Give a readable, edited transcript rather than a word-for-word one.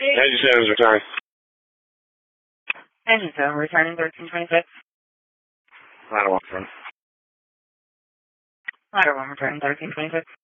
Engine 7 is returning. Engine 7 returning 1326. Ladder 1 front. Ladder 1 returning 1326.